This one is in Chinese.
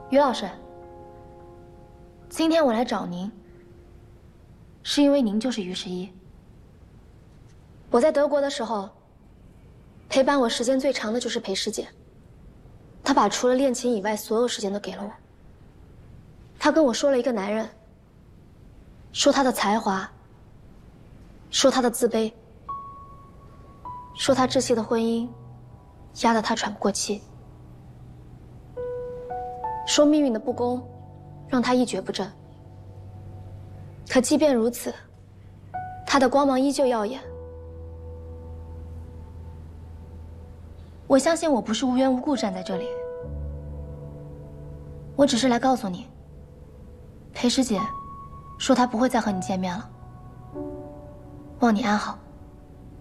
于老师，今天我来找您，是因为您就是于十一。我在德国的时候，陪伴我时间最长的就是裴师姐。她把除了练琴以外所有时间都给了我。她跟我说了一个男人，说他的才华，说他的自卑，说他窒息的婚姻压得他喘不过气，说命运的不公让他一蹶不振。可即便如此，他的光芒依旧耀眼。我相信我不是无缘无故站在这里，我只是来告诉你，裴师姐说她不会再和你见面了，望你安好。